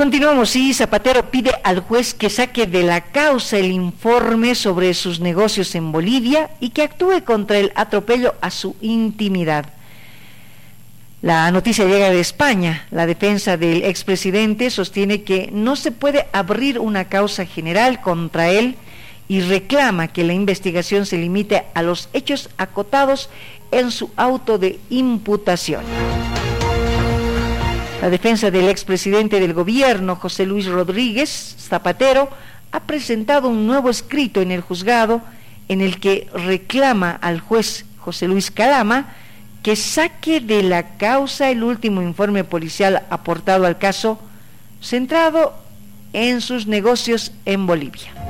Continuamos, sí, Zapatero pide al juez que saque de la causa el informe sobre sus negocios en Bolivia y que actúe contra el atropello a su intimidad. La noticia llega de España. La defensa del expresidente sostiene que no se puede abrir una causa general contra él y reclama que la investigación se limite a los hechos acotados en su auto de imputación. La defensa del expresidente del gobierno, José Luis Rodríguez Zapatero, ha presentado un nuevo escrito en el juzgado en el que reclama al juez José Luis Calama que saque de la causa el último informe policial aportado al caso, centrado en sus negocios en Bolivia.